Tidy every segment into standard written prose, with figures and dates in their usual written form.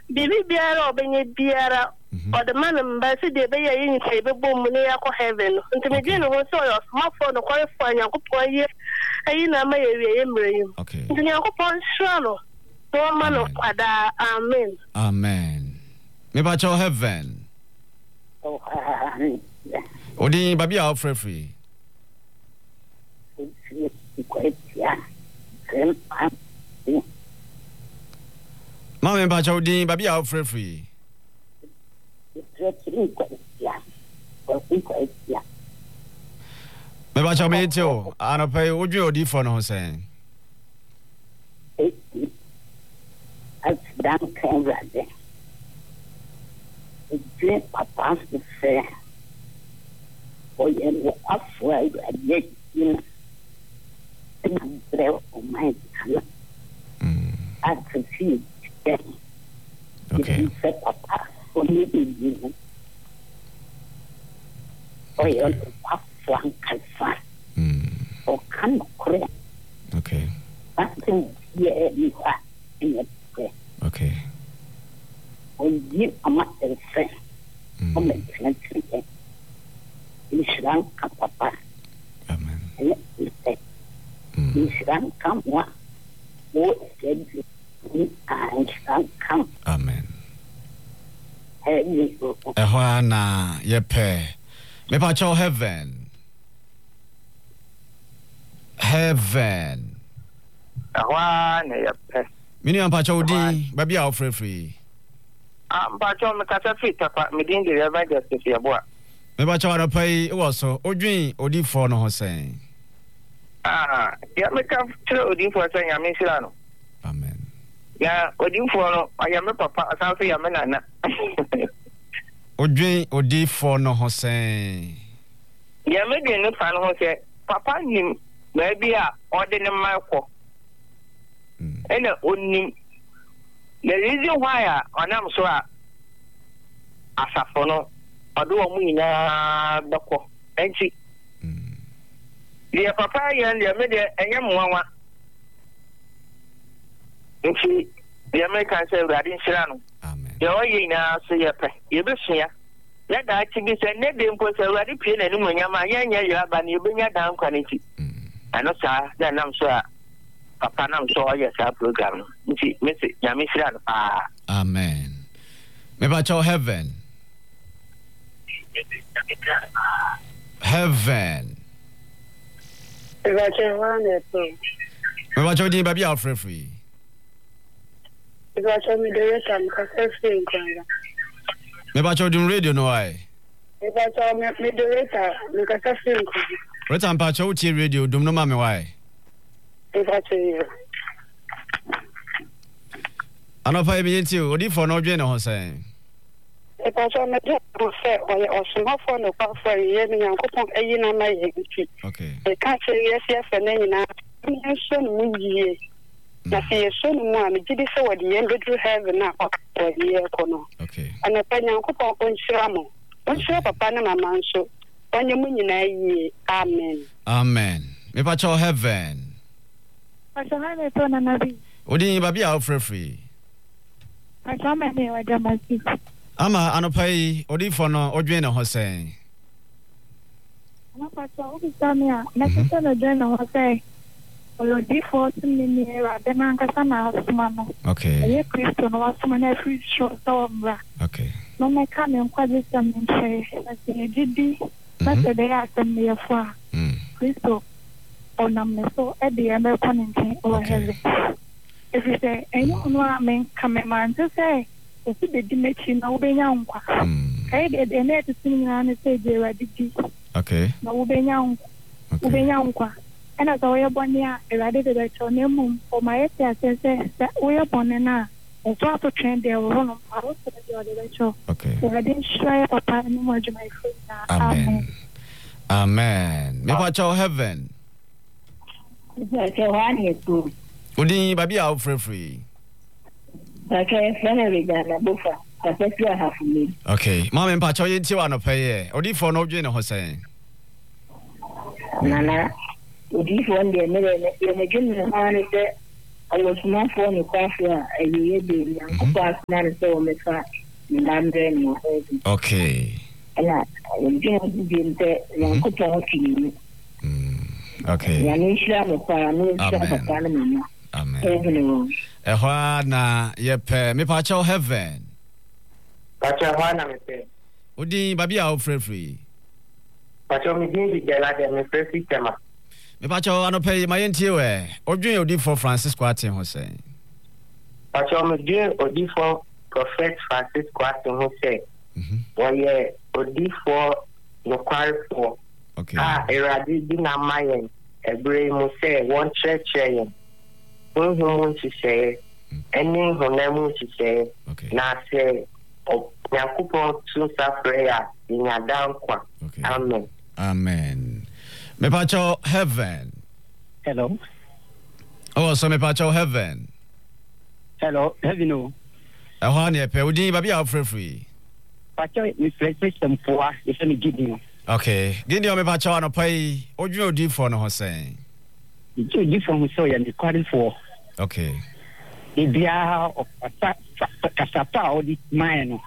Bibi biara obenye biara or the man mbasi de be yin say be bom ne yakọ heaven nti me gye no ho so yo ma for no kware for Nyankopon ye ayi na ma ye wie emre yim nti Nyankopon sure no so ma no kwada amen amen me ba cho heaven Oh, odi babi a free Mama ba cho di babi a free me ba cho me tio ana pay oju odi for no sen as dan kan rade je papa se fe oye no afwa ye yin entre o mai kala at see okay se papa oye yin oye no afwa kalfa o kan kore okay atin ye ni fa okay oye amate fe o me tente Islam papa amen Islam kamwa o sebi ni Islam kam amen hey ehwana yepe me pa cho heaven ehwana yepe mini am pa cho di babi a free ba cho me ka fit pa me din de evangelist fi abo me ba cho ara pai wo so odwin odi for no ho sen ya me ka tro odi for sen ya me sira no amen ya odi for no ya me papa asan ya me nana odwin odi for no ho sen ya me de no fa no ho se papa nim na bia odi ne maiko ena onim the reason why onam so asafo no odo omu nyina beko enti the papa yan the me de enye mwanwa enti the me kan say radi nshira no amen ye oye na so ye pe ye besua ya da chi bi se ne de mpo se radi pie na ni mwanyama yanya ya ba ni obenya dan kwa nti ano sa da nam so papa nam so oye sa program nti me se ya me shira no amen me ba cho heaven me ba cho di baby a free me ba cho di radio no ai me ba cho me moderator me ka sa fin ko reta pa cho ti radio dum no ma me wai me ba cho you ano pa bi yenti odi for no dwe no ho sen e pa so me de ko se o so ma for no pa for ye mi Nyankopon ayi na ma ye nti okay e ka che ye se fe na nyina mi so no mu yie na se so no mu a me gidi se wodi ye ndru heaven na o ye ko no okay ana pa Nyankopon on shira mo on shira papa na mama nso onye mu nyina yie amen me pa cho heaven Asante to na nabi odi babi a free Asante wa jamasi ama anopai odi for no odwen no ho sen ana pa so obi samia na se no den no ho sen olodi for tini era de man ka sana asuma no okay ye Kristo no asuma na free show so mbra okay no me ka me nkwa de sam nche na se didi na se de asem me fa Kristo onam me so e de me ko nche o heaven if you say enyo no amen kameman to say if the dimechi na ubenya nkwa kai de na etusinya na say je radigi okay na ubenya nkwa ana so we boni a erade de cho na mum o ma yesi asese we boni na o to to trend de o no pa o so de cho okay erade shire papa ni mo juma ifu na amen me pa cho heaven ke wani tu odi babi a free okay fene na bufa afesia hafumi okay mama mpa cho yenti wa no peye odi for no dwe ne ho sen nana odi for ndie mere ne dwe ne ani de I was not for the coffee a year baby and past not so me fat London. Okay. And I didn't say coupon. Okay. Amen. Na yepe me pa cho heaven. Pacha wana me pe. Odi babi a free. Pacha me din di gela de me free system. Me pa cho anope ma yentie we. Odwen odi for Francisco Aten ho say. Pacha me din odi for Prophet Francisco Aten ho say. Oye odi for no for. Okay. Eradi di na mayen. Ebre mo say one church yen. Who to say, any who to say, now say, oh, Yakupo to prayer in a down qua. Amen. Amen. Me pacho heaven. Hello. Oh, so me pacho heaven. Hello, heaven. Ahwane pe udi babi a free. Pacho me system for if any Gideon. Okay. Gideon me pacho anopai odwo odi for no ho say. You different so you recording for. Okay. Ibia of kasapa or this mine.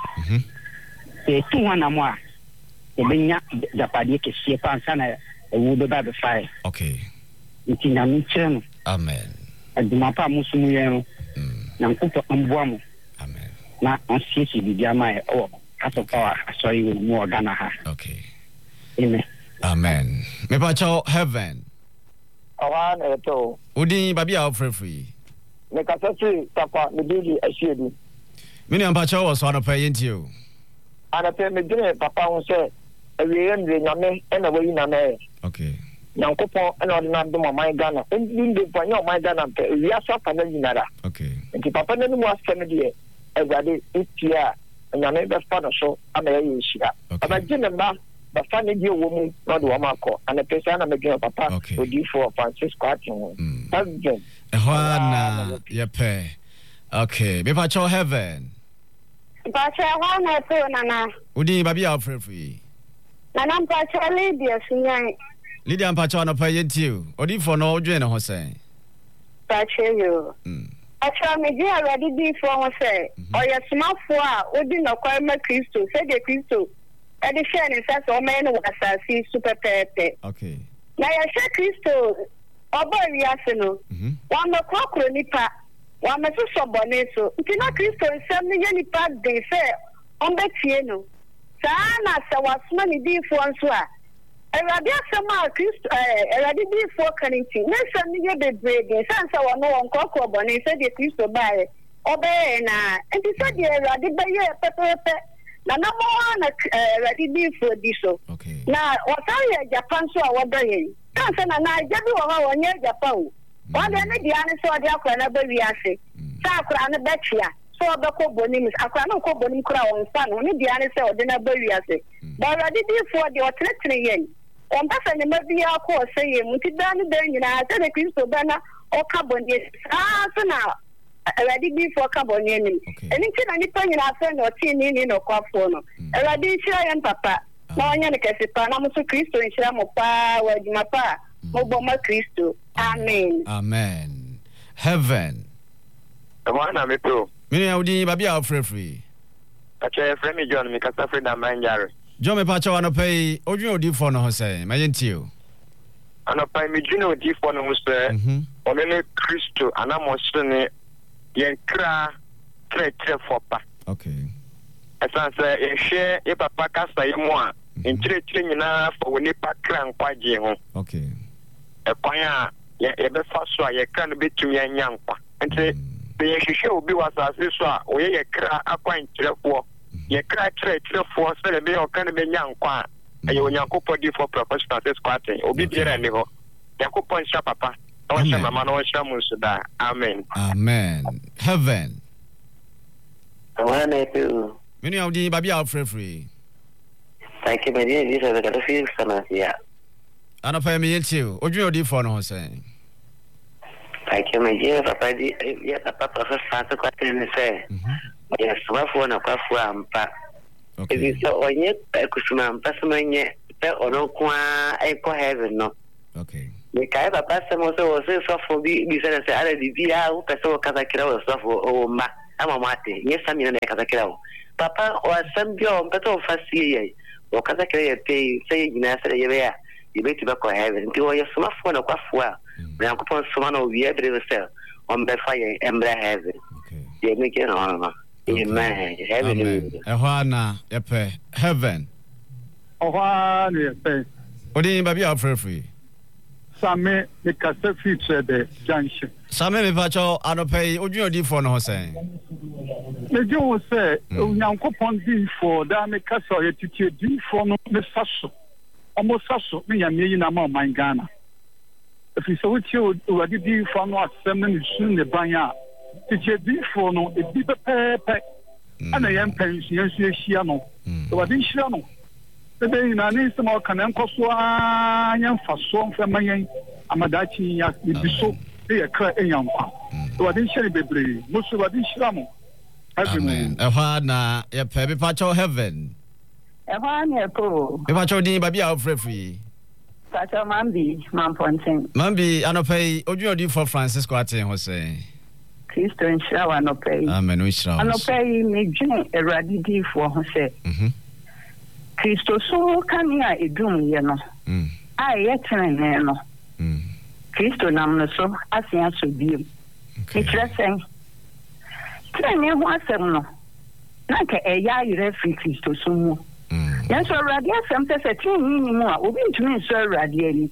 The 200 more. The benya the paddy ke shepa sana would be by the fire. Okay. Itina michen. Amen. Adumapa musumuye na nkupo amboamu. Amen. Na onsisi bibia mai o kasapa sorry we more Ghana ha. Okay. Amen. Amen. Me pacho heaven. Awan eto. Udi babi a free. Me kasasi papa me didi ashedu. Mini ampacho was one of yentio. Ana pe me dine papa won say awie ndre nyame e na wayi na na. Okay. Nyankopon e na odina do my Ghana. Ndi de panyo my Ghana pe wi asafa na nyinara. Okay. Nti papa na mu asem de egwade itia nyame be fa no so ama ye yishira. Aba gine ba ba fa ne die wo mu no de wo makọ. Ana pe sa na me gine papa odi for Francisco Aten. Again. Ehwana yepe. Okay, me pacho heaven. Pacho wana pe nana. Udi babi a free. Nana pacho Lydia sunyan. Lydia pacho no pay yentiu. Odi for no odwen ho say. Pacho yo. Pacho me dey already be for ho say. Oya smafo a odi no kwama Kristo, say the Kristo. E dey share ni say o me no wasasi super pepe. Okay. Na ya share Kristo oba wiase no wa me kwakro nipa wa me so bone so ntina Kristo nsem ne ye nipa de se on betie no saa na se wasma ni di fo nso a Eradi asema Kristo eradi di fo kaninti ne nsem ne ye bebrege sansa wo no won kwakro bone se de Kristo bae obe na enti se de eradi be ye pepepe na na mo na eradi di fo di so na wotare Japan so a wodoye Kansa na jabi wa wonye Japan. Wa de ne dia ne so de akwa na ba wiase. Sa akwa na betria. So obekọ bonim akwa na ko bonim kura won fa no ne dia ne se o de na ba wiase. Ba radi di fo de o tretre yen. On ba fa ne ma bia ko se ye muti da ne da nyina se de Kristo ba na o ka bonye. So na radi di fo ka bonye ni. Eni ti na ni pa nyina fa no ti ni no kwa fo no. Radi shira yen papa. Na onye ne kesipa na musu Kristo nshira mo pa waduma pa mo boma Kristo. Amen. Amen. Heaven. Amana me to. Mini audi babi a free. Pacha free me John me kasa free na manjare. John me pacha wana pay odun odi for no ho say. Ma yentio. Ana pa me dwuna odi for no ho say. Ono ne Kristo ana mo sene yen kra tre for pa. Okay. Esanse e share e papa kasa yemo a entire nyina for woni pa kran kwaje ho. Okay. E kwan a ye be fa so a ye kran betumi anya nkwa. Enti be ye hwehwe obi wasase so a oye ye kra akwan tirefo. Ye kra tirefo so le be o kan be nya nkwa. Aye onyankopɔ di for purpose Francisco Aten. Obi biara ni ho. Yakopɔ nsha papa. O nsha mama no nsha munsu da. Amen. Amen. Heaven. Awana tu. Mini audi babi a free. Thank you, my dear. This is the feel sana ya. Ana pa me yentio. Odun odi for no ho say. Thank you, my dear. Papa di ya papa Francisco Aten say. Yes, wafo na kwafo ampa. Okay. So onye kusuma ampa sumanye pe ono kwa ai ko heaven no. Okay. Me kai papa se mo se so for bi se se ala di dia o pese o kaza kira o so for o ma ama mate nye sami na kaza kira o papa o asambio o pese o fasi ye o kaza kira ye pe se nyina se ye be ya ye be ti be ko heaven nti o ye soma fo na kwafo a na kupon soma na o wie bre se on be fa ye embra heaven ye me ke no amen heaven ehwana yepe heaven ohwa ne yepe odi baby afrefree Same the cassette feature the junction. Same me pacho anopay odun odi for no ho sen. Me jo say Nyankopon di for da me kasa ye titi di for no me saso. Omo saso me ya me na ma man Ghana. If you so ti o wadi di for no asem ne sun ne banya. Titi di for no e bi pepe. Ana yam pension ye hia no. Wadi hia no. Today na ni se mo kan enkoso anya faso mfamayen amadachi ya biso e kra enyampa so wadin shiri bebre musu wadin shiramo amen ehwa na ye pe bi pacho heaven ehwa ne ko bi pacho din ba bia ofrefree pacho mamponten mambi anopay odun for Francisco aten ho say Kristo nshira wa anopay amen nshira anopay me dwen eradi di for ho say Kristo so kania edum ye no ye tene no Kristo nam no so asia so biem kitresen tene ho asem no na ka eya yire free Kristo so mu yan so radio asem se tin ni mu a obi ntumi so radio ni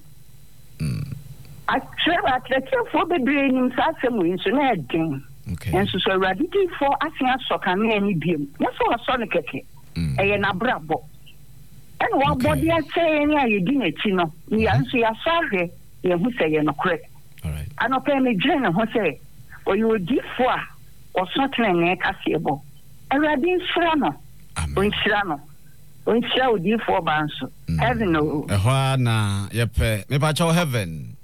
a treva treke fo bebre ni sa asem wi so na edin yan so radio fo asia so kania ni biem yan so ne keke na brabo and one body I say any you didn't know. We answer your sorry, you who say you're not correct. All right. I know pay me journal who say, or you will give for or something like a cable. And I didn't shrano. When shrano. When shall give for bands. Heaven no. Ehwana yepe. Me pacho heaven.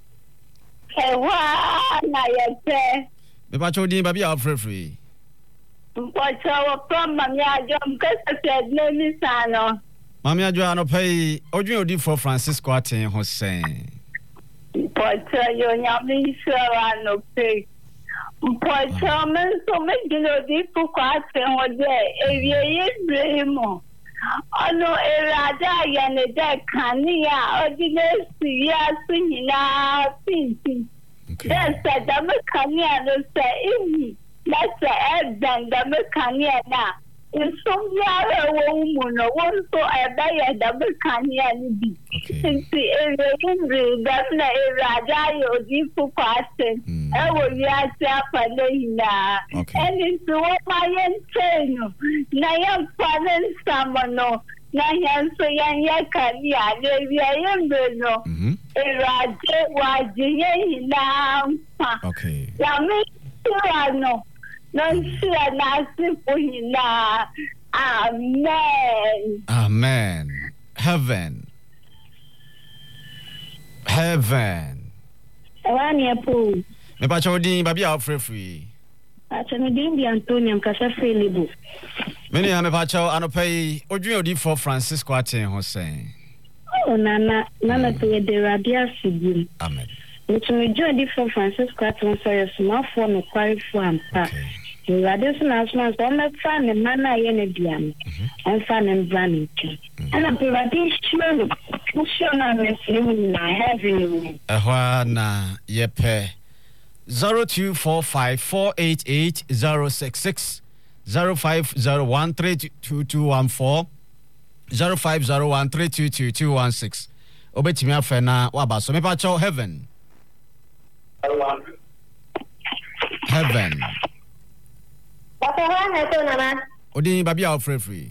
Ehwana yepe. Me pacho din baby afrefree. Pacho from mamia jom kasa said no misano. Mami adwa anopay odun odi for Francisco aten ho sen. Pacho yo nyami sura no pay. Pacho men so me dino di fu aten ho de ewie Ibrahim. Ano erada ya ne de kania odine si ya sinina pinti. That's the me kania no say imi. That's the kania na. Insomnia woman one so I buy double kanya ni since governor Raja Yogi Fukasen I will ya na and it's what my train na yan panen samano na yan so yan kanya no Raja waji na okay no Amen. Amen. Heaven. Heaven. Me pacho din baby afrefree. Pacho me din bi Antonio mkasa Felibo. Me ni me pacho anopay odun odi for Francisco aten ho sen. Oh nana to the radia sigim. Amen. Which me join for Francisco aten so yes ma for no kwari for ampa. You are this announcement on the fan and man I am and fan and branding. And I'm pretty sure I have you. Ehwana yepe 0245488066 0501322214 0501322216 Obetimi afena wabaso me pacho heaven. Heaven. Odi baby afrefree.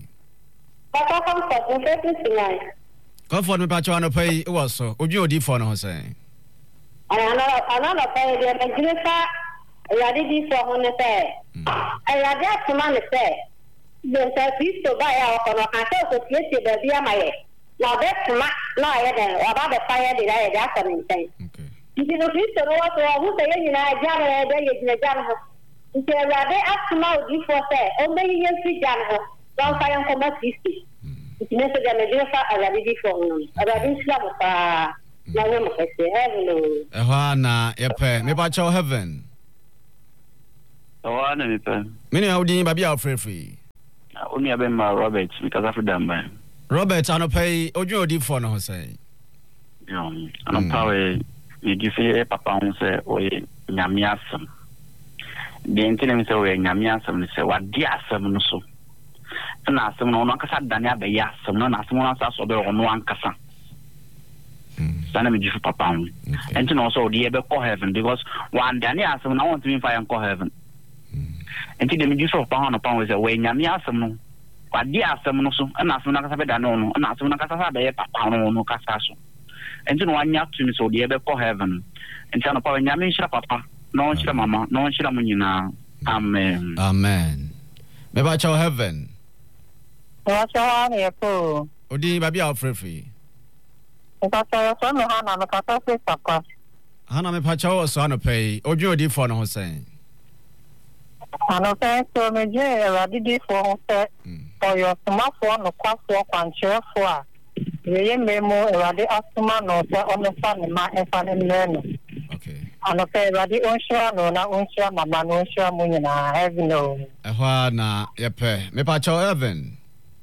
Comfort me pacho anopay e was so odun odi for no ho say. Another pay the Majorita Radidi for one say. I rather to man say. There's a piece to buy our connotation to get the beer my. Now that's not about the fire that I had say. Okay. You know, this is what who say you know, Jam, the Jam. If you rather ask mouth before say, only you see Jam, don't fire come at 50. It's necessary for a Radidi for one. A Radin Slava. Na we mo say heaven. Ehwana yepe me pa cho heaven. Ehwana me pe. Me ne awdin ba bia ofrefri. Oni abema Robert because African man. Robert anopai odwo odifo no ho say. Yo, anopawe me gife papa ho say oye nyame asem. De ntene me say oye nyame asem ne say wade asem no so. Na asem no no kasa dane abeya asem no na asem no asa so be ono ankasa. Sana me gife papa ho. Enti no so de be call heaven because one dane asem na want to fire and call heaven. Enti de me gife papa ho no pa we say we nyame asem no wade asem no so na asem no kasa be dane no na asem no kasa sa be papa no kasa so. Enti no anya to me so de be call heaven. Enti no pa nyame nshira papa no nshira mama no nshira munyina. Amen. Amen. Me ba cho heaven. Wacha ni po. Odi ba bia ofrefri. Wacha so me hana no kasa se papa. Hana me pa cho so anopai odwo odifo no ho say. Anopai so me je radidi fo ho say. Oyo smafo no kwafo kwancherefo a. Ye memo radi asuma no se ono fa ne ma efa ne no. Okay. Anopai radi onshia no na onshia mama no onshia munyina heaven no. Ehwana yepe me pa cho heaven.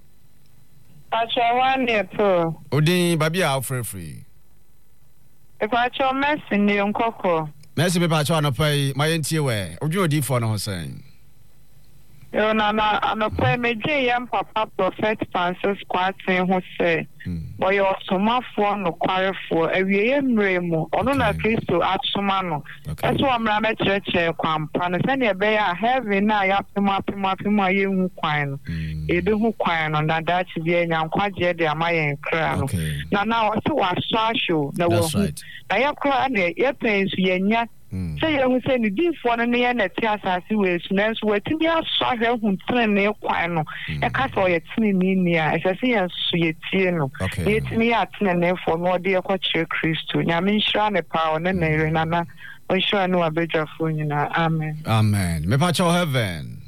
Pacho ne po. Odi ba bia ofrefri. E pacho Messi ni nkoko. Messi me pa cho anopai mayentie we odwo odifo no ho say. Yo na anopai meje yam papa prophet Francis Kwatin ho say. Boy osomafo no kwarefo awieye mremu ono na Kristo atsoma no. Eso amra me cheche kwampa no se ne be ya heaven na ya pema ye hu kwan no. E de hu kwan no na da chi bia nyankwaje de amaye nkra no. Na o se wa so na wo hu. Na ya kra na ye pensu ye nya. Say you say the deep for an year net asasi we snens we timi aso ahwe hu trene kwan no e ka so ye tini ni nia e se ye so ye tie no ye timi atene ne for no de e ko kire Kristo nyame nhira ne pa o ne ne na na o nhira no abedwafo nyina amen. Amen. Me pa cho heaven.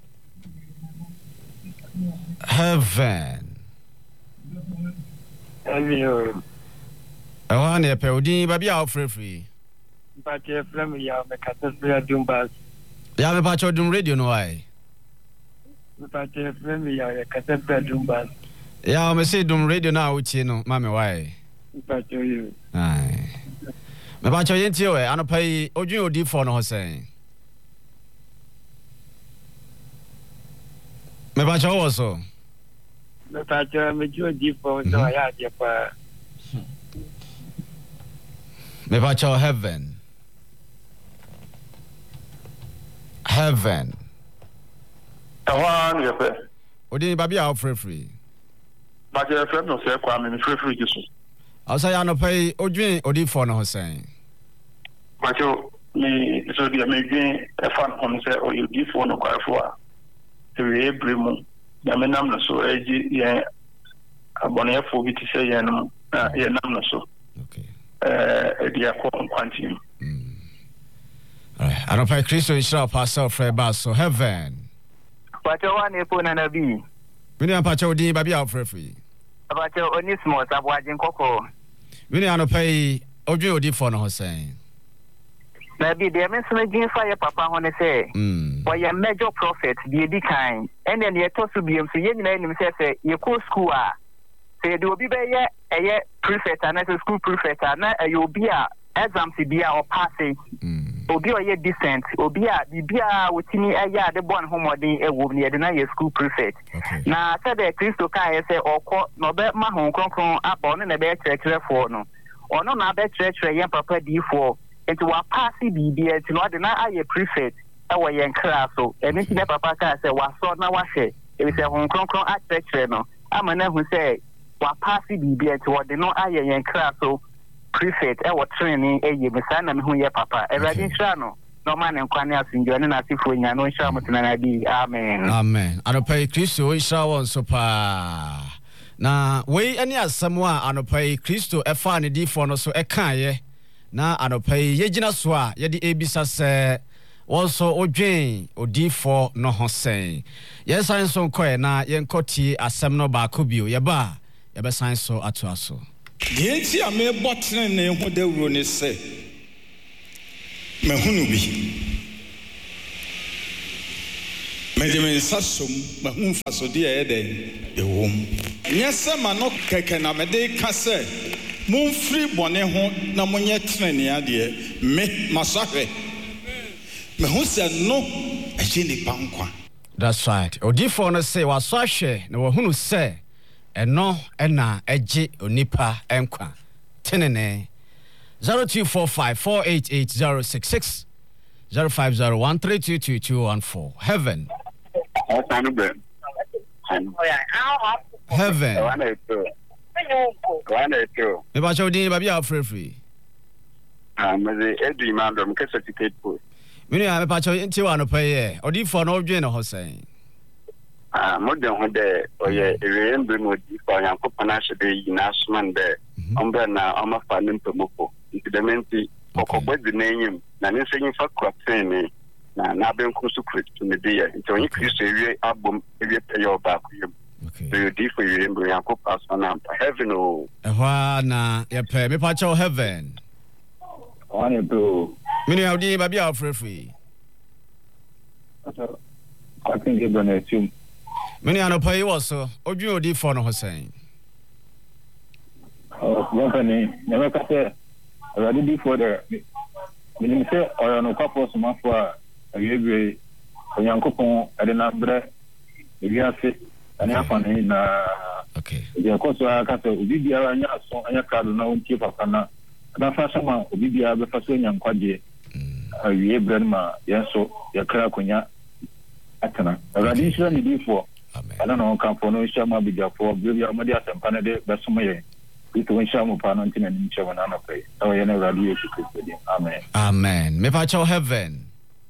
Heaven. Hello. Ehwana yepe odi ba bia ofrefri. But you from ya me kasa Dumbas. Ya me pa cho dum radio no ai. But you from ya kasa Dumbas. Ya me say dum radio na uchi no ma me why. But you. Ai. Me pa cho yentie we anopai odwun odifo no ho say. Me pa cho wo so. Me pa cho me jo difo so ya dia pa. Me pa cho heaven. Heaven. Ehwana yepe. Odi ba bia ofrefri. Ba je frem no se kwa me frefri gisu. Asa ya no pay odwin odifo no ho say. Ba jo me so dia me dwin e fa no se o odifo no kwa fo a. Se we ebremu. Ya me nam no so eji ye abone fo bi ti se ye no ye nam no so. Okay. Dia ko kwantim. I don't pay Christo Israel Pastor Fred Basso heaven. Pacho one po na nabi. We need Pacho di baby out for free. Pacho onismo sabwajin koko. We need to pay odwo odi for no Hussein. Nabi de men so gin fire papa ho ne say. For your major prophet the di kind. And then ye to so biam so ye nyina nim say ye ko school a. Say de obi be ye prefect and school prefect na ye obi a exam si bia or passing. Obi o ye decent obi a bibia wotini aya de bon homodin ewo ne de na ye school prefect na said the Kristo kai say okọ no be ma hon kronkron aba no na be kyerɛkyerɛfo no ono na be kyerɛkyerɛ ye papa di4 enti wa pass bibia enti no de na aye prefect ewo ye nkra so enti ne papa kai say wa so na wa hwɛ e say hon kronkron a kyerɛkyerɛ no ama na hu say wa pass bibia enti wo de no aye ye nkra so prefect what training mesana me hu ye papa everything sha no no man nkwane asinjo ne na sifo nya no sha mutana na bi amen amen anopai Kristo isha won so pa na we ani asɛm a anopai Kristo ɛfa ne difo no so ɛka ye na anopai yegyina so a ye de ebisa sɛ won so odwen odifo no ho sɛn ye san so nkɔe na ye nkɔtie asɛm no ba ko bio ye ba ye be san so ato aso The anti a mere bottle name who the run is say. Mahunubi. Medimin Sassum, Mahum Fasodia, the womb. Yes, man, no caken, a day casse. Moon free bonnet, no one yet training, dear. Me, Massafe. Mahun said no, a genie pankwa. That's right. Odifo no say was swashe, no who say, and no, and na, a G, Onipa, Enkwa. Tenene 0245 488 05013222214. Heaven. Heaven. Me ba chodi ba bia free. Me the Eddie Mandom certificate post. Me no me pa chodi nti wa no pay Odifo no dwen no ho sen. Modern ho de oye remember mo di for Yankopon ahede yi na asman de ombe na omafa nimpemoko. Incidentally okobodi n'enyim na nsenyi fa kwatene na benkum su Kristo ne de nti onye Kristo ewie abom ewie pay oba akuyem. Okay. So you di for you remember Yankopon asman heaven o. Ehwa na ye pay me pa cho heaven. One bro. Me no di ba bia free. I think you're going to assume. Many are no pay also. Odwin Odifo no ho sen. Company never cut already before the meaning say or no couple so much for a year Yankopon at an umbre we are fit and happen na okay the course I cut Ubibia and your card no keep up and that first one Ubibia be first when Yankwaje a year Brenma yes so your crack Atana. Already should be before. I don't know, come for no shama be for Bibia Madia and Panade, Basumay. It went shamu panantin and Chavanana pay. Oh, you never radio to Amen. Amen. Me pacho heaven.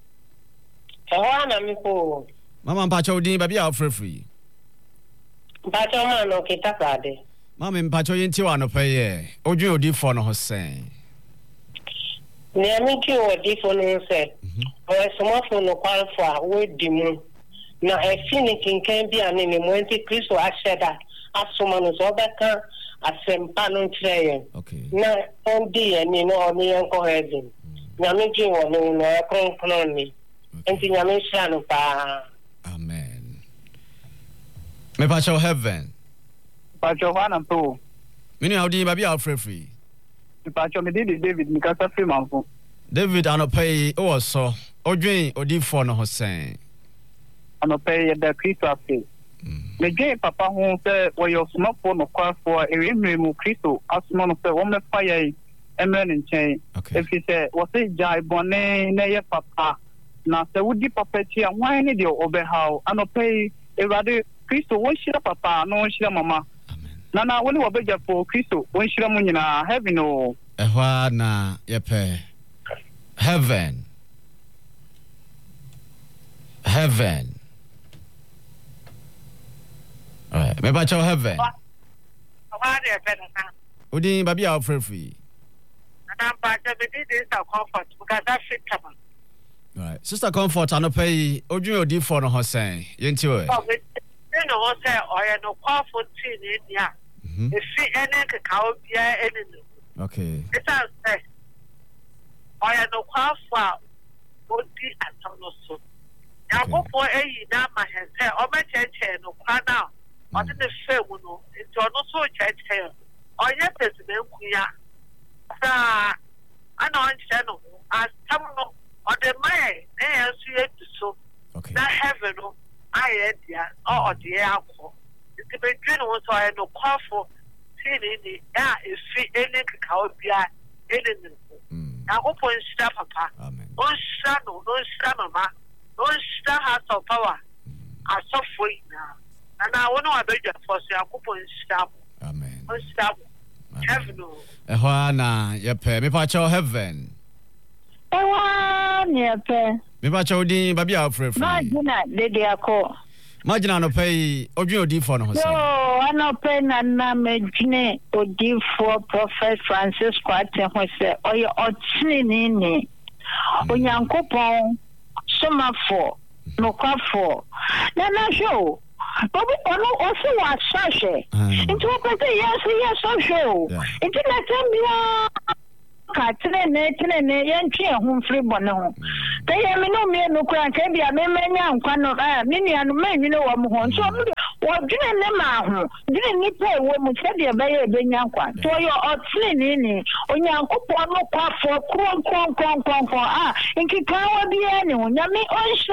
Miko. Mama pacho din baby out free. Pacho man no kita kade. Mama pacho yinti wa no pay. Odwin Odifo no ho sen. Ne amiki Odifo no se. O somafo no kwalfa we dimu. Na efini kinkan bi ane ne mwenti Kristo asheda asoma no so beka asempa no ntreye. Okay. Na ndi ene no oni enko heaven. Na miki wo no kronkron ni. Enti nyame sha no pa. Amen. Me pacho heaven. Pacho wana mpo. Mini audi baby out free. Pacho me di David mikasa free manfo. David anopay also Odwin Odifo no ho sen. Anopay the Kristo afi. Me gye papa ho se wo yo smafo no kwafo ewemre mu Kristo asmo no se wo me fire emre nchen. Efi se wo se jai bone na ye papa na se wudi papa ti anwan ne de obehaw anopay ewade Kristo wo shira papa no shira mama. Amen. Na woni wo beja for Kristo wo shira mu nyina heaven o. Ehwa na ye pe heaven. Heaven. All right. Me bacho heaven. Udi baby out free. All right. Sister Comfort anopay Odwin Odifo no ho sen. Yenti we. No one say or no call for tea in ya. If she any cacao beer any. Okay. It's a say. I no call for would be at some so. Now go for a dam my head, or my church no cry now. What in the fair would know? It's not so church here. Or yes, it's the Kuya. I know I'm channel. As some on the May, they answer to so. Okay. That heaven, I had ya, or the alcohol. It's a bit general, so I no call for tea in the air if she any cacao beer any. Now open stop papa. Don't shadow, don't mama, don't start house of power. I so free now. And I want to beg you for say I open stop. Amen. Don't stop. Heaven. Ehwana ye pe me pacho heaven. Ewa ye pe. Me pacho din baby afrefre. Magina lady ako. Magina no pay Odwin Odifo no ho say. No, anope na megine Odifo Prophet Francis Kwate ho say oye otini ni. Onyankopon somafo no kwafo. Na show Bobby ono also was sashe. Into what yes social. Into let Catene Yankee home free bono. They have no mere no crank, and a man can many and men, you know, so what didn't them didn't need pay women said the bay Benyanqua. To your outlin in on your coupon for con in Kikawa be anyone. Yami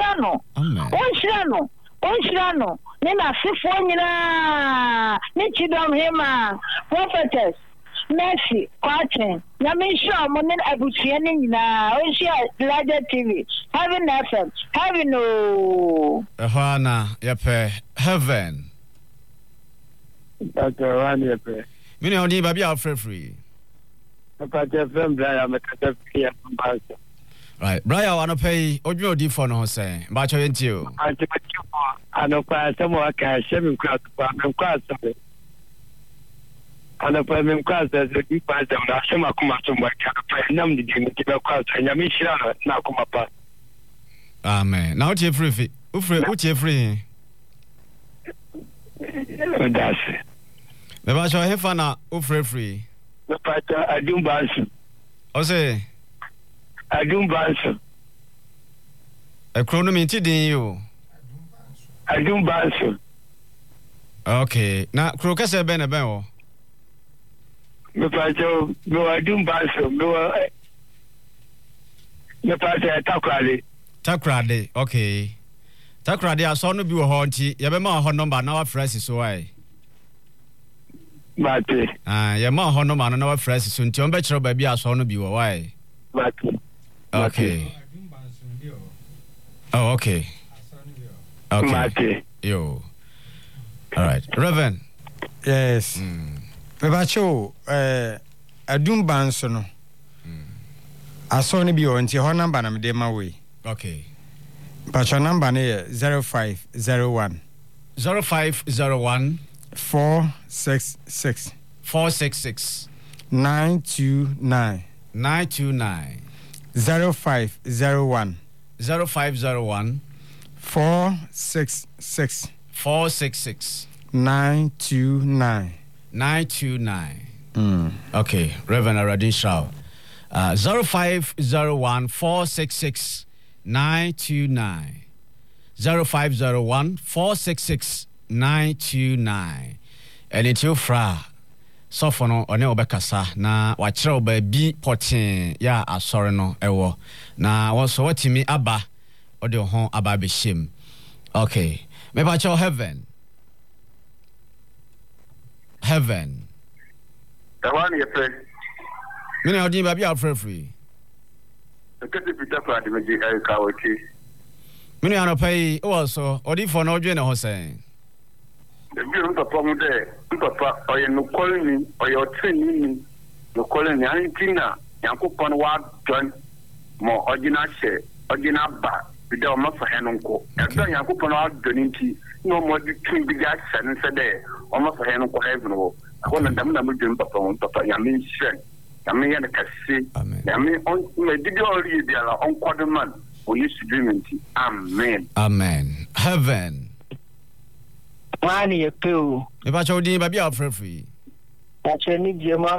Onshano. Then I see for Nichidom Hema, prophetess. Merci, Quatin. Yamisha, Monin Abusianing na Oshia Laja TV. Having FM. Having no Hana, Yape, Heaven. Dr. Rani Yape. Mini on the baby are free. FM, Brian, right, Brian, I want to pay audio D for no say. But I you. I know quite some more cash, 7 crowd, I'm quite sorry. And the problem class as a deep part of the Shama Kumatum, what can I the class and Yamishana now come up. Amen. Now you're free. What's your free? That's it. The Basha Hefana, free. The Pata, I do Bansu. I say, I do Bansu. A chronometer in you. I do Bansu. Okay. Now, Crocus a benabel. Me pacho go adum baso go me pacho takrade okay takrade aso no bi wo ho nti ye be ma ho number na wa fresh so ai bate ye ma ho number na wa fresh so nti on be kire ba bi aso no bi wo wai bate okay oh okay bate yo all right Reverend yes Mebacho adum banso no aso ne bi o nti ho number na me dey ma we okay Pacho number ne 0501 0501 466 929 0501 466 929 Okay, Reverend Aradin Shaw. 0501 466 929 0501 466 929 and it's your fra so no one obekasa na wachira oba bi potin ya asore no ewo na wonso watimi aba ode ho aba be shim. Okay, me ba cho Heaven The one you pray. Many of you are free. The Peter Party, Kawaki. Many are pay also, or if for no general saying. The view of problem there, Papa, or you calling me, or you're training, you're calling me, Antina, Yankupon Ward, John, more original share, original bar, without much for Hanunko. And then Yankupon Ward, Joninti, no more between big accent and said there, almost for Hanunko heaven. I want to do Papa, Yamin Shen, Yamin and Cassie, Yamin on my dignity, they are on quarter man who used to dream into. Amen. Amen. Heaven. Money, a pill. If I told you, baby, I'm free. That's any Gemma.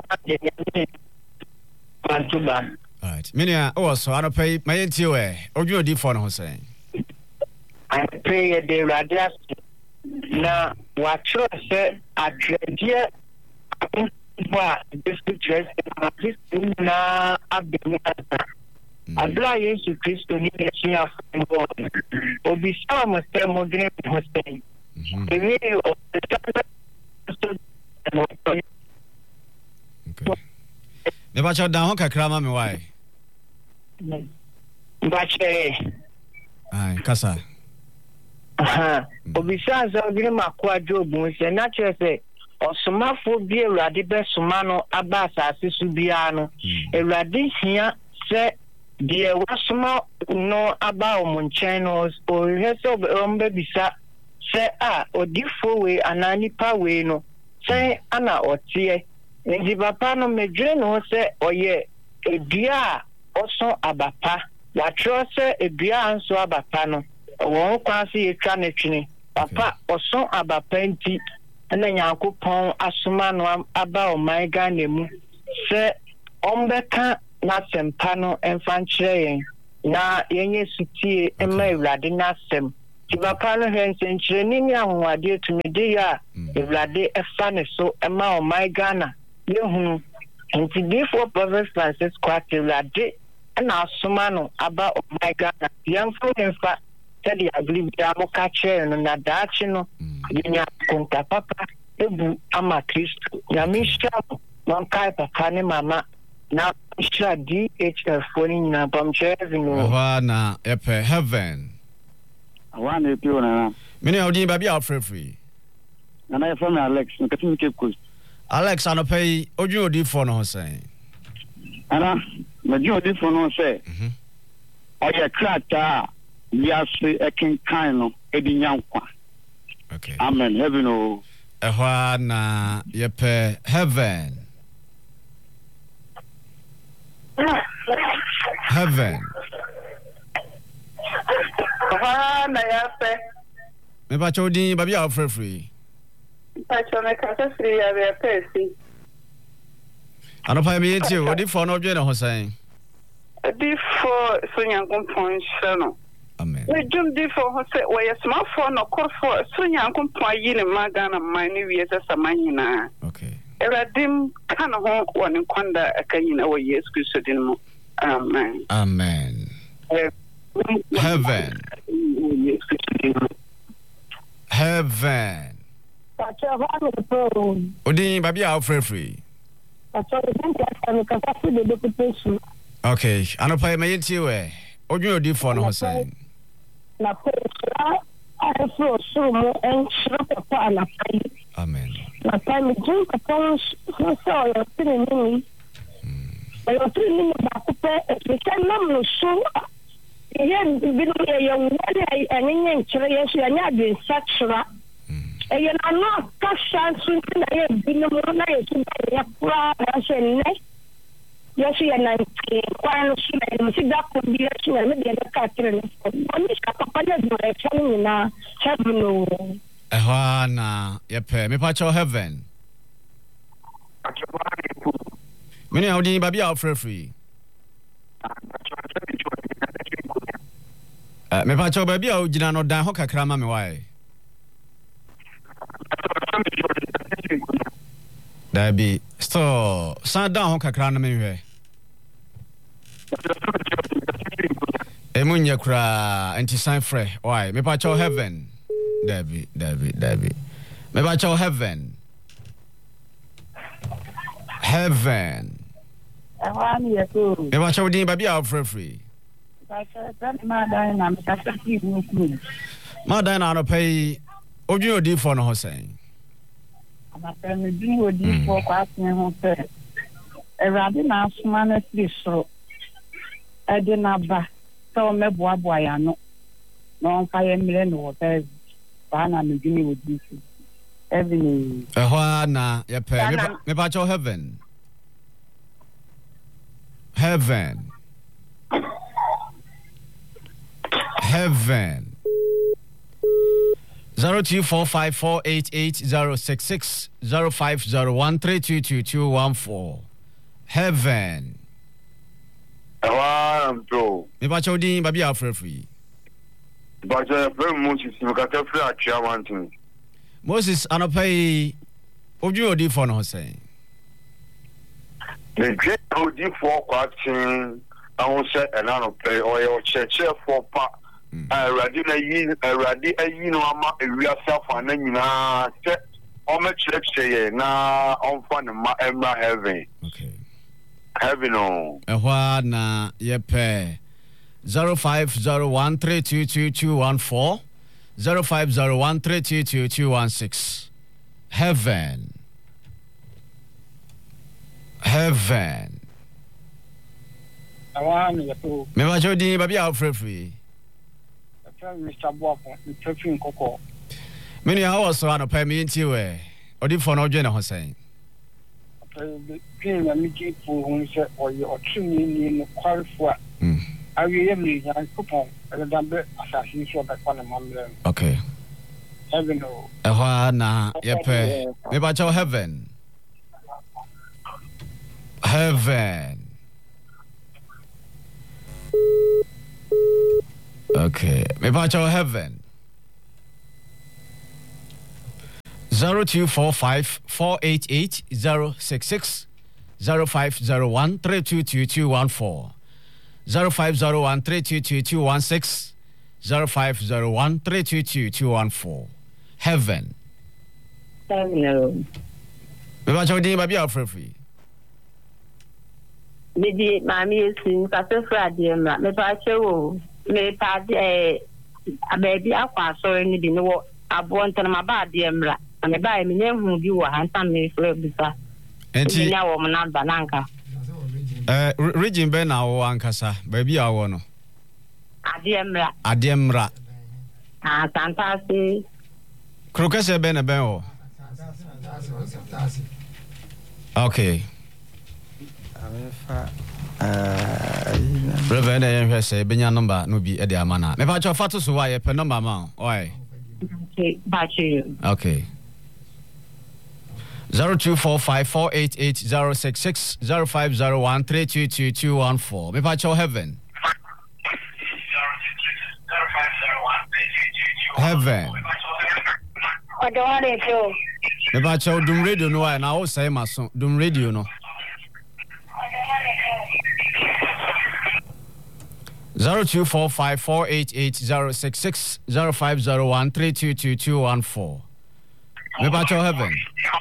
Right. Minia, also, I don't pay my NTOA or you did for Hussein. I pray a day, Rajas. Now, what you said, I dread this picture na abemi abla Yesu Kristo ni ya fungo obisa mste modern hostel ewe ne ba cha dan ho kakra ma me wai ba che ai kasa obisa za gire makwa jobu se na che osomafo bi Ewurade be soma no aba asase su bia no Ewurade hia se de wasoma no aba omunchen no o hese ombe bisa se odifo we anani pa we no se ana otie ndi papa no medwe no se oye edua oso abapa watro se edua anso abapa no won kwase yetwa ne twene Papa oso abapenti na Nyankopɔn asoma no aba o my Ghana mu se ombeka na sempa no emfa nkyerɛ yɛn na yenye sutie ema Ewurade na asɛm ti papa no hwɛ nsɛnkyerɛni ne ahoɔde tumide ya Ewurade ɛfa ne so ema o my Ghana yehunu nti before Prophet Francis Kwate Ewurade na asoma no aba o my Ghana yɛmfa yɛmfa tedi agree da mo ka kyerɛ no na daachi no yenya konta papa ebu ama Kristo ya misha mon kai papa ne mama na misha DHF foni na bamchere no na epe heaven awana epi ona mini odin baby free na na from Alex nkati Cape Coast Alex anopay odun odi for no say ana majo odi for no say oya krata Yasi ekin kaino edi nyankwa. Okay. Amen. Heaven o. Ehwa na yepe heaven. Heaven. Ehwa na yepe. Me ba chodin ba bia free. Pa chome ka free ya be pesi. Anopa me yeti odi for no dwe na ho san. Odi for so nyankopon hye no. Amen. We jump for who say we smartphone no call for so nyankopon yi ne magana man ni wiye samanyina. Okay. Eradim kana ho woni kwanda akanyina wo Yesu Kristo din mu. Amen. Amen. Heaven. Heaven. Odin baby out free. Okay, anopa me yeti we. Odun odi for no say. Na pesa aso sumo en shropa na pai. Amen. Na pai me junta pon so yo tini. Yo tini ba kupe e kana no so. Yen binu ye wani anyenye nkyere yesu anya de satsra. E ye na no ka chance na ye binu na ye tu ya kura na se ne. Yesu ya na kwano shule msiga kumbia shule media katire oni papa na dure chani na heaven ehwa na yepe me pa cho heaven mini audi baby out free me pa cho baby out gina no dan ho kakra ma me why Dabi so san down ho kakra na me hwe Emunya kra anti sign free why me pa cho heaven Dabi me pa cho heaven awani yeto me pa cho din baby out free ma dan na me ka fi mu ma dan na no pay odun odi for no ho sen ama me din odi for kwa tin ho se Erade na asuma na fi so ede na ba so meboa ya no no nfa ye mire no wo ba na me dwini odi fi heaven ehwa na ye pe me ba cho heaven 0245488066 0501322214 heaven bro me ba cho din ba bia free but very Moses me ka free achia one thing Moses anopai oju odi for no say the great odi for kwatin awon say enano play oyo church for pa Erade ayi no ama ewia safa na nyina se o me church ye na on fa na emra heaven okay heaven o ehwa na ye pe 0501322214 0501322216 heaven awani yato me ba jodi ba bia free Mr. Boapo, Mr. Finkoko. Many hours on a payment you were, or did for no general saying. Being a meeting for whom said, or your 2 million qualified. I really young coupon, and a number assassination by one of them. Okay. heaven. Na yepe. Me ba cho heaven. Okay. Me ba cho heaven. 0245-488-066 0501-322-214 0501-322-216 0501-322-214 Heaven. Hello. Me ba cho din ba bia free. Didi mami esin pastor ade mra me ba cho me pa abebi akwa so ni bi no abo ntana ma ba ade mra me ba me nyahu bi wo hantan me free bisa enti nya wo na ba nanka region be na wo ankasa ba bi awo no ade mra Santasi krokese be na ben wo okay Reverend Ayen say benya number no bi e de amana. Me pa cho fatu so wa ye pe number ma. Oi. Okay, bachi. Okay. 0245-488-066 0501-322-214. Me pa cho Heaven. Heaven. Odore to. Me pa cho dum radio no wa na wo say maso dum radio no. 0245-488-066 0501-322-214. Me ba cho Heaven.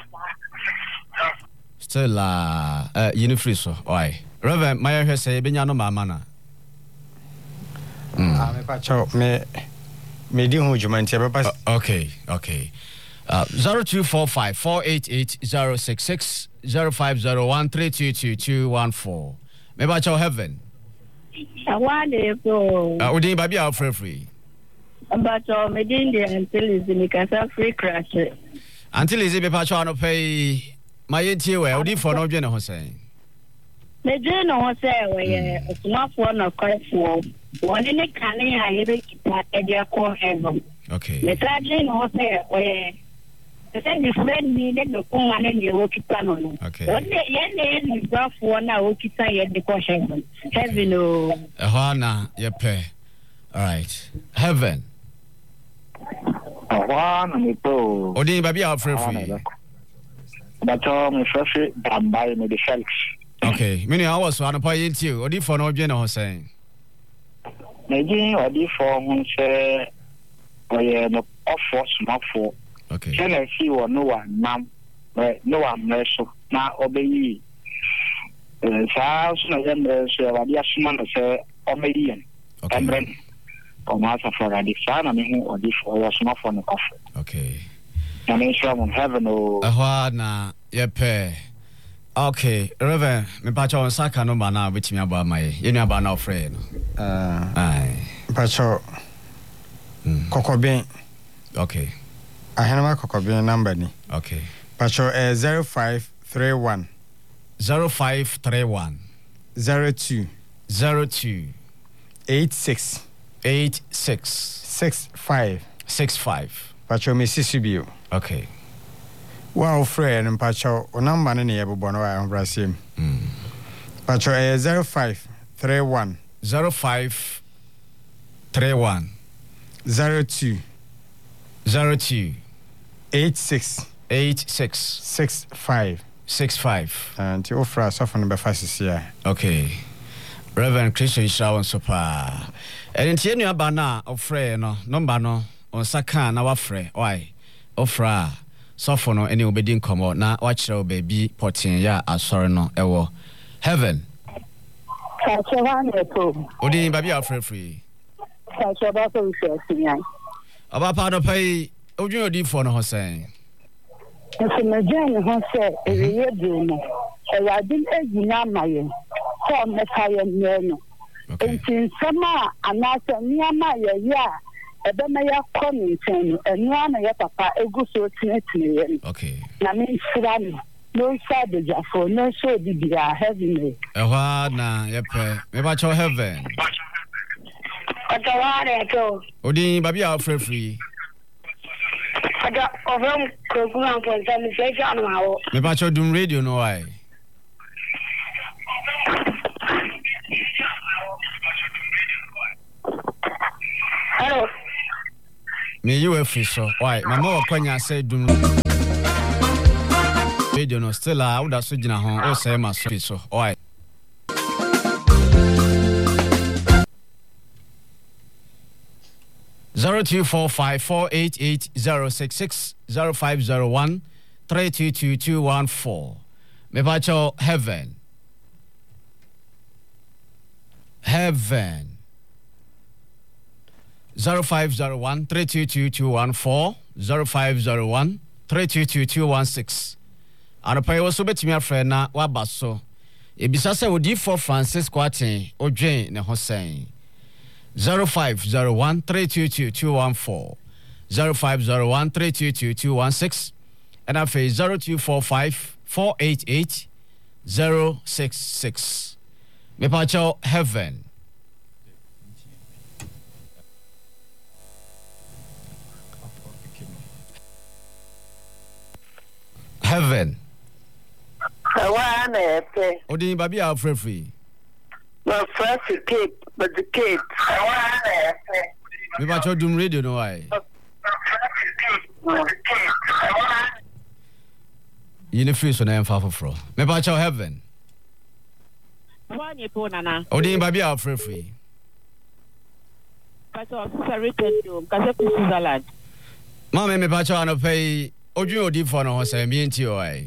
Still free so. Oi. Reverend my hear say benya no mama na. Me ba cho me di hu jumanti ba pas. Okay. 0245-488-066 0501-322-214. Me ba cho Heaven. Awale ko. Udi baby our free. But medin the until is in the free crash. Until is be pa cho no pay my entie we udi for no dwene ho say. Me dwene ho say we osmafo no kwafo. Woni ne kane ha ye be kita e dia ko heaven. Okay. Me traje no say we the friend me the ko ane ye wo kita no. Okay. Ye ne brafo na wo kita ye de ko heaven. Heaven o. Ehwana ye pay. All right. Heaven. Ahwana me to. Odi baby our free. But me fresh by me the Felix. Okay. Mini hours so anopa yenti odi for no dwene ho say. Maybe odi for hun say oye no offer smafo. Okay. Can see or no one nam no one meso na obeyi. Sa so na yem so wadi asuma na say omeyi. Okay. Komasa for adi sana me hu odi for smafo no offer. Okay. Na me sure on heaven o. Ehwana ye pay. Okay, Reverend, me pacho on saka no mana betimi aba mai. Ye nua ba na ofre no. Pacho. Kokoben. Okay. Ahenama kokoben number ni. Okay. Pacho 0531 0531 02 86 65 Pacho me sisibio. Okay. Wow, friend, Pacho, o number ni ebobo no wa Brasim. Pacho 0531 02 86 65 and you offer us often be fast here. Okay. Reverend Christian Shawn Sopa. And tie nua ba na ofre no number no on saka na wa frɛ. Why? Ofra sofo no ene obedi nkomo na wa kyerɛ baby potin ya asɔre no ɛwɔ Heaven. Odi baby afrɛ. Aba pa do pay odwun odi fo no ho sɛn. Nso me gyan ho sɛ eye du no. Ewadi egina maye. So me kaye no. Nti nsɛm a anasɛ nneɛma yɛyɛ a ebe me ya kɔ ne nkyɛn no ɛnoa na yɛ papa egu so tinetine yɛ no. Okay. Na me nsira no nsa de jafo no so bibia Heaven. Ehwa na yɛpɛ me ba kyɛw Heaven. Otaware to. Odi baby afrɛ free. Aga ofam kokuna ponta mi se ja no awo. Me ba cho dum radio no why. Hello. Me you free so why mama okwanya say dum radio no still a woda so gina ho o say ma so why 0245488066 0501 322214 me ba cho heaven 0501 322214 0501 322216 Anopa yo so betimi afre na waba so ebisa se odi for Francis Kwatin odwen ne ho sen 0501 322214 0501 322216 and afi 0245 488 066 me pa cho heaven heaven Odi baby are free. No first Cape, but the Cape. Me ba cho dum radio no why. You ne free so na emfa foforo. Me ba cho heaven. Wani po nana. Odi baby are free. Pato separated you. Kaze ku Switzerland. Mama me ba cho ano pay Oju odi for no ho say me enti o ai.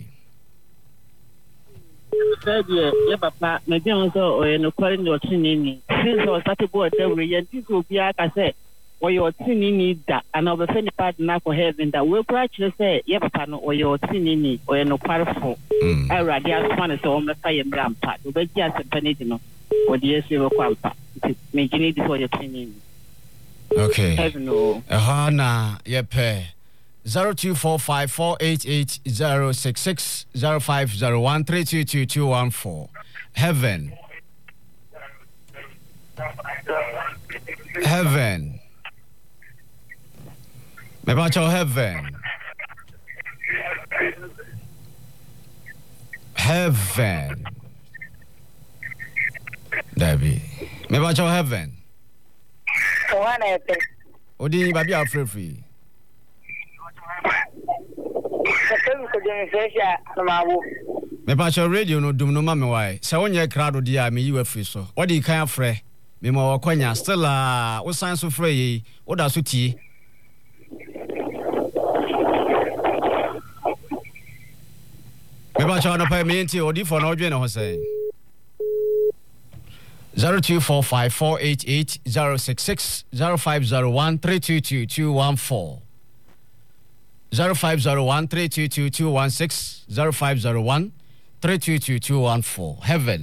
Yeah, papa, maybe also no calling your tinini. Since I started board every year, this will be like I said, or your tinini that, and I'll be sending part now for heaven that will actually say, yeah, papa, no, or your tinini, or no powerful. I rather just want to almost say a brand part, but just a penitino, or the SEO quampa, making it for your tinini. Okay. Heaven, no. Hana, yep. 0245488066 0501 322214 Heaven Me ba cho heaven Dabi me ba cho heaven Odi baby afrefree Me pa cho radio no dum no ma me why se wonye crowd dia me yiwa free so what dey kan afre me ma wakwanya still wo san so free yi wo da so tie me pa cho no pa me nti odi for no dwen ho say 0245488066 0501 322214 0501 322216 0501 322214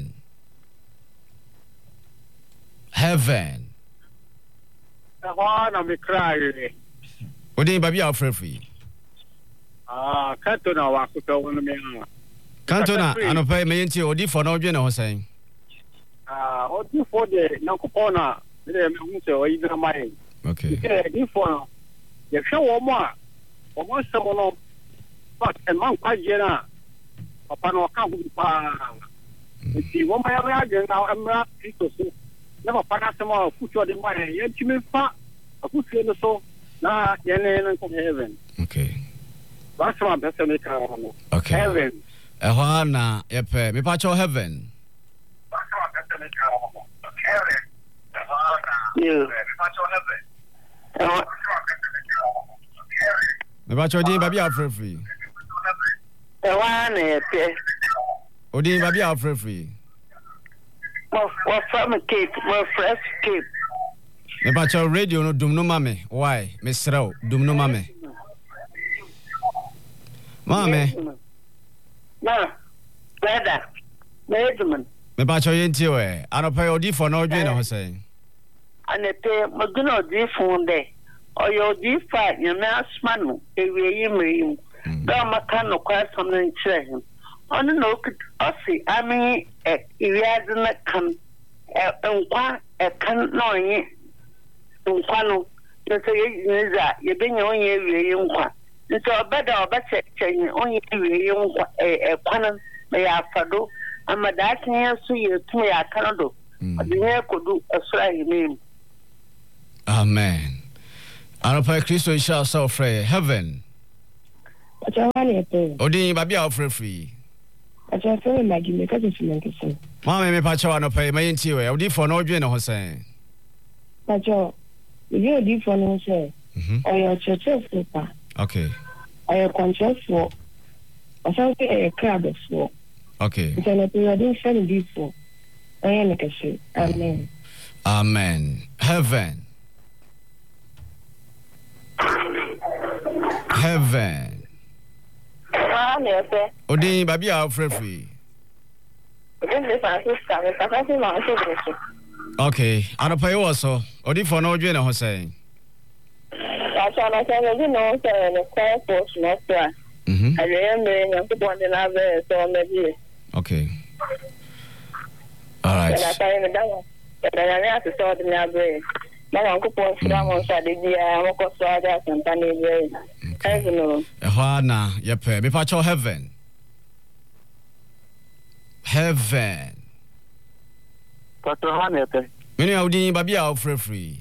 Heaven na me cry Odi baby afrefree Kantona wa kuto wono me Kantona anopa me nti odi for no dwe na ho sen odi for de na kopona me hu se o ina mai okay di for ye hwe wo mo a Omo se mo no but e man kwa jera papa no ka hu pa ti wo ma ya je na amra Kristo so na papa na se mo fucho de ma ye timi fa akusie no so na ye ne ko heaven okay ba so ma bese me ka no okay heaven ho na ye pe me pa cho heaven ba so ma bese me ka no heaven me pa cho heaven Me ba cho din baby afrefree. Odi baby afrefree. What from Cape, what fresh Cape. Me ba cho radio no dum no mame. Why? Me sraw dum no mame. Mame. Na. Brother. Medman. Me ba cho yenti we. Anopa odi for no dwen na ho say. Anepe maguna odi fon de. Oyo di fa nyama asmanu ewie yimrim da maka no kwa something nkyere him ono no osi ami iriade na kan nkwa kan no onye nkwa no so ye niza ye benya onye ewie nkwa So better better only kwana ya fado ama da kan so ye tun ya kanado odi he kodu asra him. Amen. Anopa Kristo isha so free heaven. Odi babia free. Acha so magi me ka so me. Mama me pa chawa anopa me yenti we odi for no dwe ne ho sen. Pacho you odi for no say. Oyo church for. Okay. I conscious for something a crab for. Okay. It's an period in before. I am like a shit. Amen. Amen. Heaven. Heaven. Odi baby are free. Okay. Ano pay also. Odi for no dwe na ho say. I know say okay. All right. Heaven. Heaven. Many of the baby are free.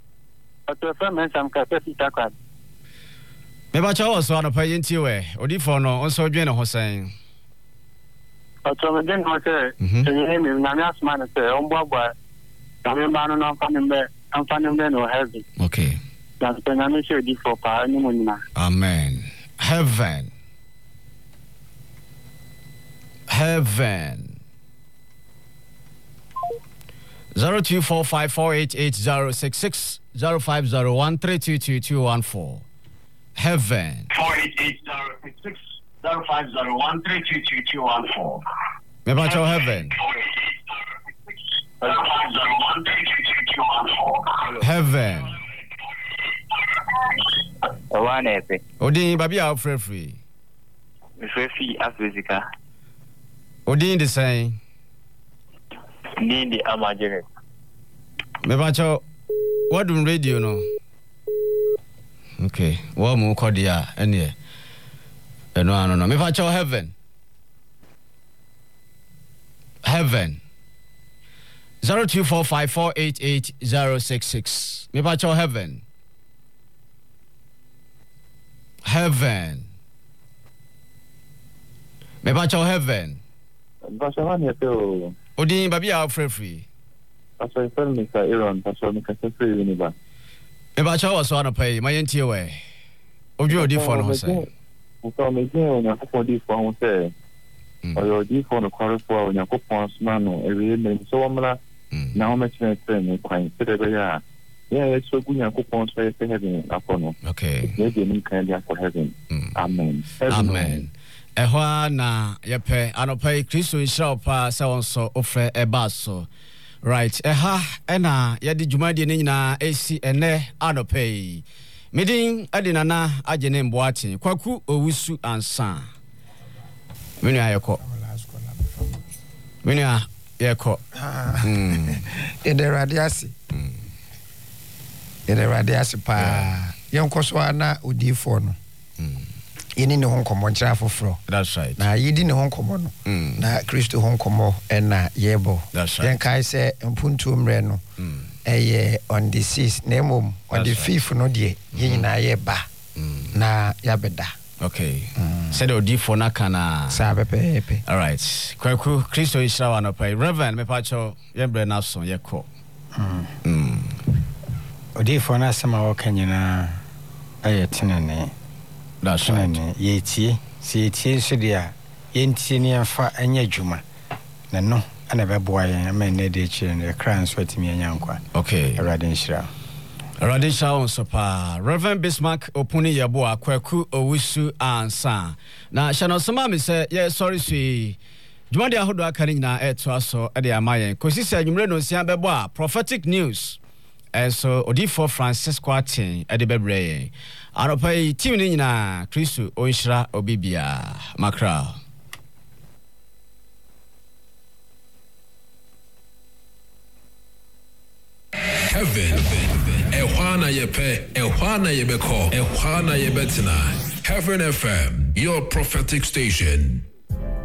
Meba cha also ana pa yenti we odi for no onso dwen ne ho sen oto me den ho se ye me na me asma ne se on boagba na me ba no na amfane no heaven. Okay. Dan pe na me she odi for pa ni mo nyina. Amen. Heaven. Heaven. 0245488066 0501322214. Heaven. 488-066 0501322214. Meba cho heaven. Heaven. Owanepe. Odi baby are free. Free Africa. Odi the same. Nindi Amajere. Meba cho what do radio no? Okay. What more cordia any? No. Me pa cho heaven. Heaven. 0245488066. Me pa cho heaven. Heaven. Me pa cho heaven. Bashamani ato. Odi baby are free. Pastor Ifel Mr. Aaron, Pastor Mr. Free Uniba. Eba cha was one pay my enti we. Oju odi for no say. So me je Onyankopon di for ho say. Oyo di for no kware for Onyankopon sma no ewe me so womla na o me chene me kwan se de be ya. Yeah, so Onyankopon say heaven akono. Okay. Ye de nim kan dia for heaven. Amen. Amen. Ehwa na yepe anopai Kristo Israel pa se wonso ofre eba so. Right, ena yadi jumadi ne nyina esi ene anopai. Midin adinana agene mboati kwaku owusu ansa. Menu ayeko. Menu ayeko. Ede radiasi. Ede radiasi pa. Yonkoso ana odifo no. Yini ne honkomo nchira foforo. That's right. Na yidi ne honkomo no. Na Kristo honkomo ena yebo. That's right. Yen kai se mpuntu mre no. On the 6th nemom on the 5th no die yina ye ba na yabeda. Okay. Said odifo na kana. Sa pepe. All right. Kwaku Kristo Israel no pay. Reverend me pacho yembre na so yeko. Odifo na sama wakanyina ayetinene. That's right. Yeti so dia yenti ne fa anya dwuma na no ana beboa yen ama ne de chire ne kran so atimi anya nkwa. Okay. Radinshira on sopa. Reverend Bismarck opuni yebo akwaku owusu ansa. Na shano sama me say yeah sorry sweet. Jumadi ahodo aka ni nyina eto aso e de amayen. Kosisi anwumre no sia bebo a prophetic news. So odifo Francis Kwatin e de bebre. Aropai team ni nyina Kristo onhira obibia makra. Heaven. Ehwana yepe, ehwana yebeko, ehwana yebetna. Heaven FM, your prophetic station.